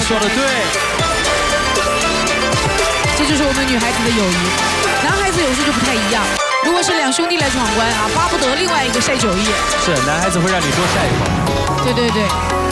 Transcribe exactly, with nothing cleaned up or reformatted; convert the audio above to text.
说的对， 这就是我们女孩子的友谊。男孩子有时候就不太一样，如果是两兄弟来闯关啊，巴不得另外一个晒酒意。 是男孩子会让你多晒一会儿。 对对对。